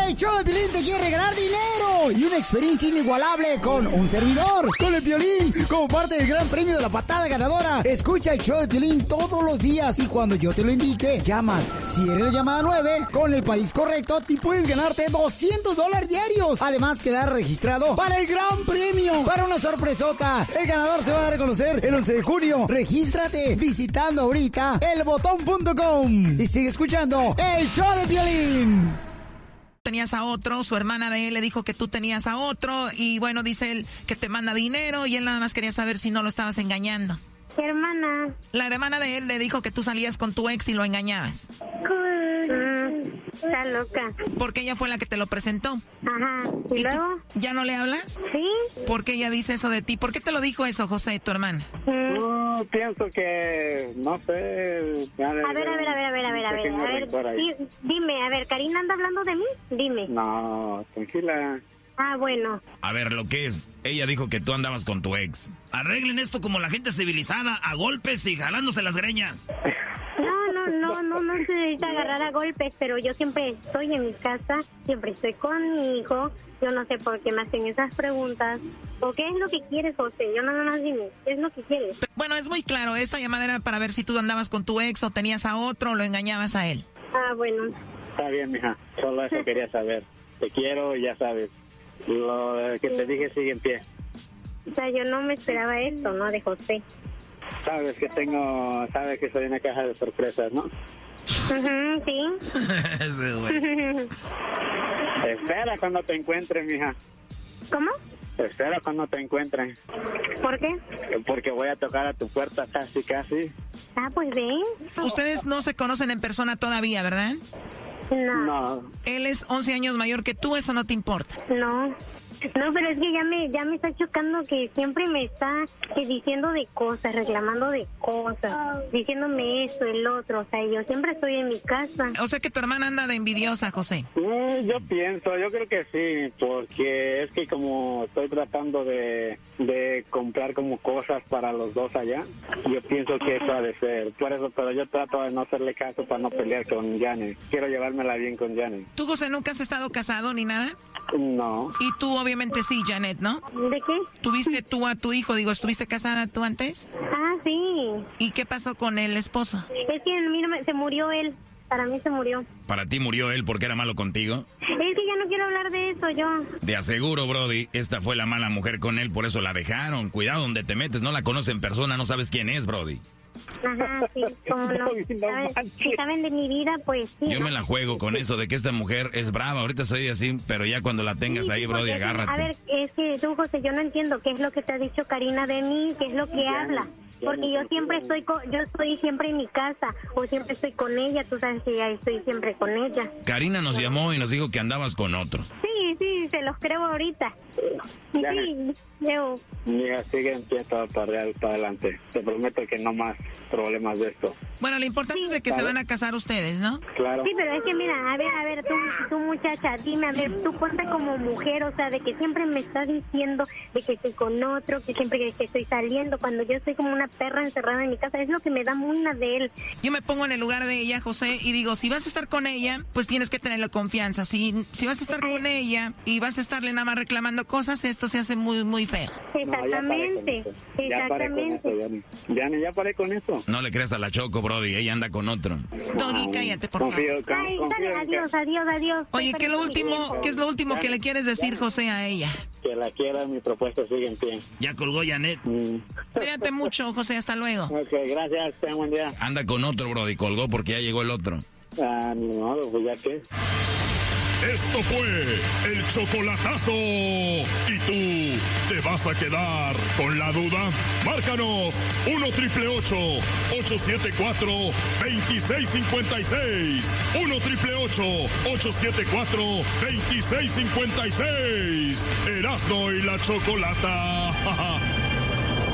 El show de Piolín te quiere ganar dinero y una experiencia inigualable con un servidor, con el Piolín, como parte del gran premio de la patada ganadora. Escucha el show de Piolín todos los días y cuando yo te lo indique, llamas. Si eres la llamada 9, con el país correcto, te puedes ganarte $200 diarios. Además, quedar registrado para el gran premio, para una sorpresota. El ganador se va a dar a conocer el 11 de junio. Regístrate visitando ahorita elbotón.com y sigue escuchando el show de Piolín. Tenías a otro, su hermana de él le dijo que tú tenías a otro y bueno, dice él que te manda dinero y él nada más quería saber si no lo estabas engañando. ¿Qué hermana? La hermana de él le dijo que tú salías con tu ex y lo engañabas. Está loca. Porque ella fue la que te lo presentó. Ajá. ¿Y luego? ¿Ya no le hablas? Sí. ¿Por qué ella dice eso de ti? ¿Por qué te lo dijo eso, José, tu hermana? No, pienso que, no sé. A ver. Dime, a ver, ¿Karina anda hablando de mí? Dime. No, tranquila. Ah, bueno. A ver, lo que es, ella dijo que tú andabas con tu ex. Arreglen esto como la gente civilizada, a golpes y jalándose las greñas. No se necesita agarrar a golpes, pero yo siempre estoy en mi casa, siempre estoy con mi hijo. Yo no sé por qué me hacen esas preguntas. ¿O qué es lo que quieres, José? Yo no dime, ¿qué es lo que quieres? Bueno, es muy claro, esta llamada era para ver si tú andabas con tu ex o tenías a otro o lo engañabas a él. Ah, bueno. Está bien, mija, solo eso quería saber. Te quiero y ya sabes. Lo que te dije sigue en pie. O sea, yo no me esperaba esto, ¿no? De José. Sabes que soy una caja de sorpresas, ¿no? Sí. Ese güey. Espera cuando te encuentre, mija. ¿Cómo? Espera cuando te encuentre. ¿Por qué? Porque voy a tocar a tu puerta casi. Ah, pues ven. Ustedes no se conocen en persona todavía, ¿verdad? No. Él es 11 años mayor que tú, eso no te importa. No, pero es que ya me está chocando que siempre me está diciendo de cosas, reclamando de cosas, diciéndome esto, el otro. O sea, yo siempre estoy en mi casa. O sea que tu hermana anda de envidiosa, José. Yo creo que sí, porque es que como estoy tratando de comprar como cosas para los dos allá, yo pienso que eso ha de ser. Por eso, pero yo trato de no hacerle caso para no pelear con Janet. Quiero llevármela bien con Janet. ¿Tú, José, nunca has estado casado ni nada? No. Y tú obviamente sí, Janet, ¿no? ¿De qué? ¿Tuviste tú a tu hijo? Digo, ¿estuviste casada tú antes? Ah, sí. ¿Y qué pasó con el esposo? Es que mira, se murió él. Para mí se murió. ¿Para ti murió él porque era malo contigo? Es que ya no quiero hablar de eso, yo. Te aseguro, Brody, esta fue la mala mujer con él, por eso la dejaron. Cuidado donde te metes, no la conoces en persona, no sabes quién es, Brody. Ajá, sí, cómo no. Si saben de mi vida, pues sí. Yo me la juego con eso de que esta mujer es brava. Ahorita soy así, pero ya cuando la tengas ahí, Brody, agárrate. A ver, es que tú, José, yo no entiendo qué es lo que te ha dicho Karina de mí, qué es lo que habla. Porque yo siempre estoy siempre en mi casa, o siempre estoy con ella, tú sabes que ya estoy siempre con ella. Karina nos llamó y nos dijo que andabas con otro. Sí, se los creo ahorita. Sí, yo. Mira, sigue en pie todo para adelante. Te prometo que no más problemas de esto. Bueno, lo importante es de que se van a casar ustedes, ¿no? Claro. Sí, pero es que mira, a ver, tú muchacha, dime, a ver, tú ponte como mujer, o sea, de que siempre me estás diciendo de que estoy con otro, que siempre que estoy saliendo, cuando yo estoy como una perra encerrada en mi casa, es lo que me da muina de él. Yo me pongo en el lugar de ella, José, y digo, si vas a estar con ella, pues tienes que tenerle confianza. Si vas a estar con ella y vas a estarle nada más reclamando cosas, esto se hace muy, muy feo. Exactamente, Ya paré con eso. No le creas a la Choco, Brody, ella anda con otro. Doggy, cállate, por favor. Ay, dale, adiós. Oye, ¿qué es lo último que le quieres decir, José, a ella? Que la quiera, mi propuesta sigue en pie. Ya colgó Janet. Cuídate mucho, José, hasta luego. Ok, gracias, ten buen día. Anda con otro, Brody, colgó porque ya llegó el otro. No, pues ya que. Esto fue el chocolatazo. ¿Y tú te vas a quedar con la duda? Márcanos 1-888-874-2656. 1-888-874-2656. Erasmo y la Chocolata.